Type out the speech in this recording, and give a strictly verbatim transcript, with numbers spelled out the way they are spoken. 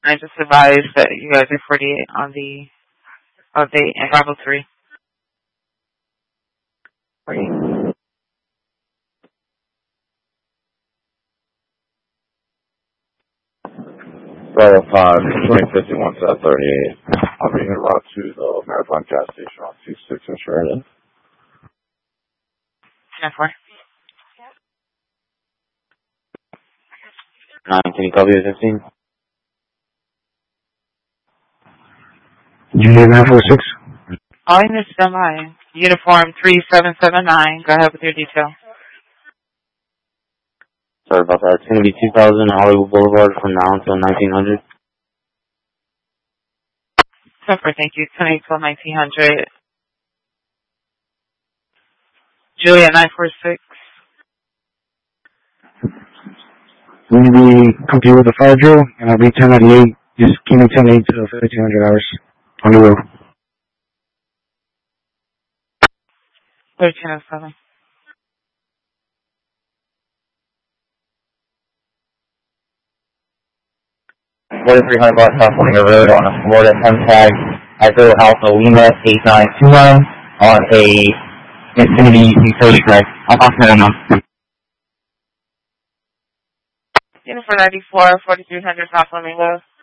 I just advised that you guys are forty-eight on the update and Bravo three. forty-eight. Bravo five, twenty fifty-one to thirty-eight. I'll be en route to the Marathon gas station on two six in Sheridan. ten four. nine, can you copy the fifteen? Juliet nine four six. All units stand by. Uniform three seven seven nine. Go ahead with your detail. Sorry about that. It's going to be two thousand Hollywood Boulevard from now until nineteen hundred. ten four, thank you. ten eight till nineteen hundred. Juliet nine four six. We need to be complete with the fire drill, and I'll be ten ninety-eight. Just keep me ten eight to fifteen hundred hours on the road. thirteen oh seven. forty-three hundred block California Road on a Florida ten tag, Echo Alpha Lima eight nine two nine on a Infinity utility drive. I'll talk to them now. Uniform ninety-four, forty-three hundred South Flamingo.